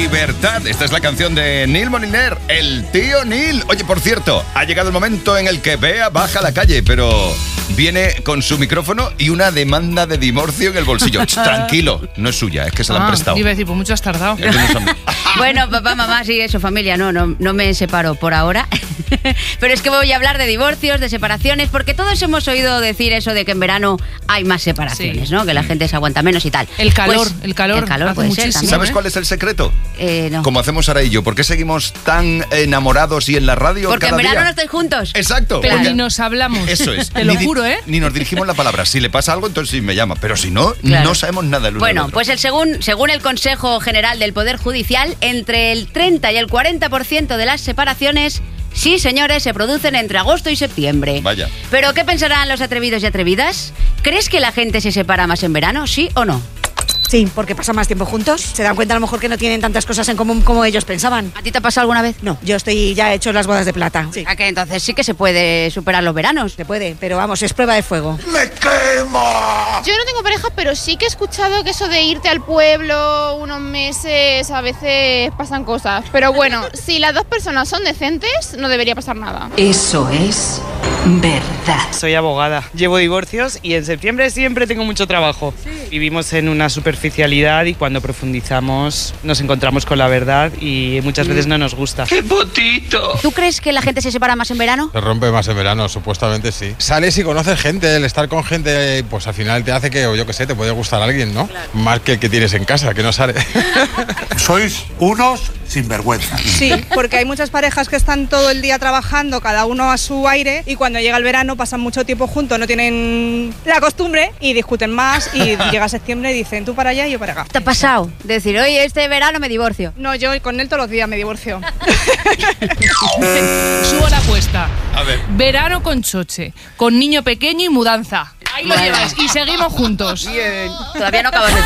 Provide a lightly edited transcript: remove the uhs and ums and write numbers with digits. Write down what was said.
Libertad. Esta es la canción de Neil Moliner, el tío Neil. Oye, por cierto, ha llegado el momento en el que Bea baja a la calle, pero viene con su micrófono y una demanda de divorcio en el bolsillo. Tranquilo, no es suya, es que se la han prestado. Iba a decir, pues mucho has tardado. Bueno, papá, mamá, sí, eso, familia, no me separo por ahora. Pero es que voy a hablar de divorcios, de separaciones, porque todos hemos oído decir eso de que en verano hay más separaciones, ¿no? Que la gente se aguanta menos y tal. El calor puede ser también. ¿Sabes cuál es el secreto? No. Como hacemos Sara y yo, ¿por qué seguimos tan enamorados y en la radio porque cada en verano día? no estáis juntos. Exacto. Claro. Ni nos hablamos. Eso es. Te lo juro, ¿eh? Ni nos dirigimos la palabra. Si le pasa algo, entonces sí me llama. Pero si no, claro, no sabemos nada el uno del Bueno, otro. pues según el Consejo General del Poder Judicial, entre el 30 y el 40% de las separaciones, sí, señores, se producen entre agosto y septiembre. Vaya. ¿Pero qué pensarán los atrevidos y atrevidas? ¿Crees que la gente se separa más en verano, sí o no? Sí, porque pasan más tiempo juntos. Se dan cuenta a lo mejor que no tienen tantas cosas en común como ellos pensaban. ¿A ti te ha pasado alguna vez? No, yo ya he hecho las bodas de plata. Sí. ¿A qué? Entonces sí que se puede superar los veranos. Se puede, pero vamos, es prueba de fuego. ¡Me quemo! Yo no tengo pareja, pero sí que he escuchado que eso de irte al pueblo unos meses, a veces pasan cosas. Pero bueno, si las dos personas son decentes, no debería pasar nada. Eso es verdad. Soy abogada, llevo divorcios y en septiembre siempre tengo mucho trabajo. Sí. Vivimos en una superficialidad y cuando profundizamos nos encontramos con la verdad y muchas veces no nos gusta. ¡Qué potito! ¿Tú crees que la gente se separa más en verano? Se rompe más en verano, supuestamente sí. Sales y conoces gente, el estar con gente, pues al final te hace que, o yo qué sé, te puede gustar a alguien, ¿no? Claro. Más que el que tienes en casa, que no sale. Sois unos sinvergüenzas. Sí, porque hay muchas parejas que están todo el día trabajando, cada uno a su aire, y cuando llega el verano pasan mucho tiempo juntos, no tienen la costumbre y discuten más y llega septiembre y dicen tú para allá y yo para acá. ¿Te ha pasado? Decir, oye, este verano me divorcio. No, yo con él todos los días me divorcio. Subo la apuesta. A ver. Verano con choche, con niño pequeño y mudanza. Ahí lo llevas y seguimos juntos. Bien. Todavía no acabas de